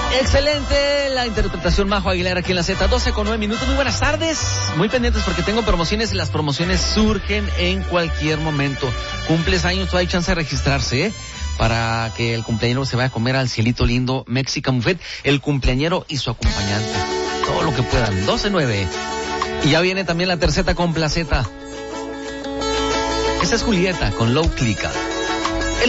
Excelente la interpretación Majo Aguilar aquí en la Z, 12:09. Muy buenas tardes, muy pendientes porque tengo promociones y las promociones surgen en cualquier momento. Cumples años, todavía hay chance de registrarse, para que el cumpleañero se vaya a comer al cielito lindo Mexican Buffet, el cumpleañero y su acompañante, todo lo que puedan. 12:09. Y ya viene también la terceta con placeta. Esa es Julieta con Low Clica.